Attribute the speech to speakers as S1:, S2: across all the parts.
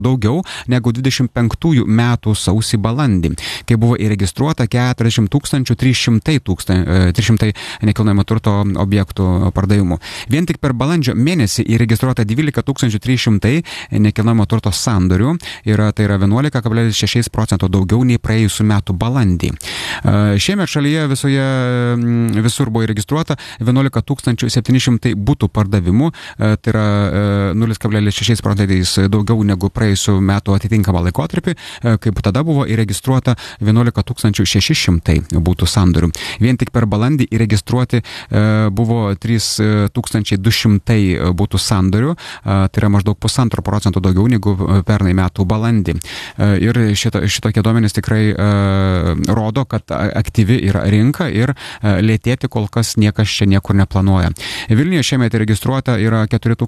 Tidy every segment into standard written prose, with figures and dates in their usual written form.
S1: daugiau negu 25 metų sausį balandį, kai buvo įregistruota 40 300 nekilnojamo turto objektų pardavimų. Vien tik per balandžio mėnesį įregistruota 12 300 nekilnojamo turto sandorių ir tai yra 11,6% daugiau nei praėjusių metų balandį. Šiemet šalyje visur buvo įregistruota 11 700 butų pardavimų, tai yra 0,6% daugiau negu praėjusių metų atitinkamą laikotarpį, kaip tada buvo įregistruota 11 600 butų sandorių. Vien tik per balandį įregistruoti buvo 3 200 butų sandorių, tai yra maždaug 1,5% daugiau negu pernai metų balandį. Ir šitokie duomenys tikrai rodo, kad aktyvi yra rinka ir lėtėti kol kas niekas čia niekur neplanuoja. Vilniuje šiemet įregistruota yra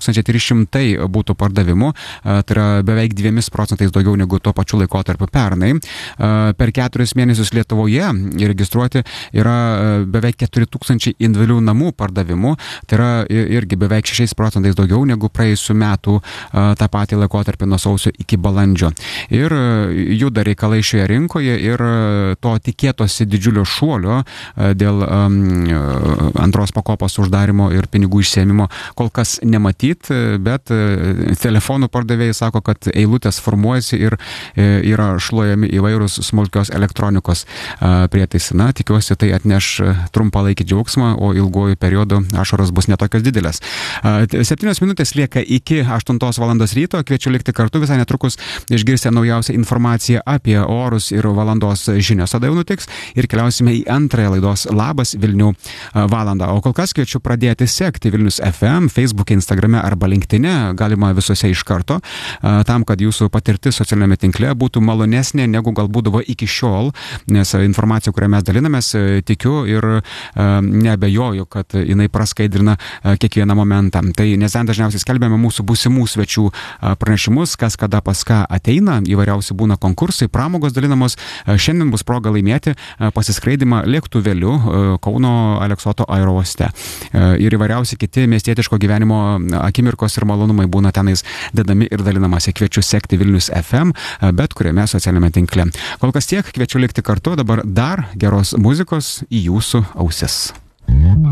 S1: 4300 butų pardavimų, tai yra beveik 2% daugiau negu tuo pačiu laikotarpiu pernai. Per 4 mėnesius Lietuvoje įregistruoti yra beveik 4000 individualių namų pardavimų, tai yra irgi beveik 6% daugiau negu praėjusių metų tą patį laikotarpį nuo sausio iki balandžio. Ir juda reikalai šioje rinkoje ir to tikėtosi didžiulio šuolio dėl antros pakopos uždarimo ir pinigų išsiėmimo kol kas nematyt, bet telefonų pardavėjai sako, kad eilutės formuojasi ir yra šluojami įvairūs smulkios elektronikos prietaisai. Na, tikiuosi, tai atneš trumpalaikį džiaugsmą, o ilguoju periodu ašaros bus netokios didelės. 7 minutės lieka iki 8 valandos ryto. Kviečiu likti kartu, visai netrukus išgirsite naujausią informaciją apie orus ir valandos žinios. Tada jau nutiks ir keliausime į antrąją laidos Labas Vilnių valandą. O kol kas kviečiu pradėti sekti Vilnius FM, Facebook'e, Instagram'e arba LinkedIn'e, galima visuose iš karto, tam, kad jūsų patirtis socialinėme tinkle būtų malonesnė negu gal būdavo iki šiol, nes informacija, kurią mes dalinamės, tikiu ir neabejoju, kad jinai praskaidrina kiekvieną momentą. Tai nes dažniausiai skelbiame mūsų būsimų svečių pranešimus, kas kada pas ką ateina, įvairiausi būna konkursai, pramogos dalinamos. Šiandien bus proga laimėti pasiskraidimą lėktuvėliu Kauno Aleksoto aerouoste. Ir įvairiausi kiti miestietiško gyvenimo akimirkos ir malonumai būna tenais dedami ir dalinamasi. Kviečiu sekti Vilnius FM, bet kuriame socialinėme tinkle. Kol kas tiek, kviečiu likti kartu, dabar dar geros muzikos į jūsų ausis.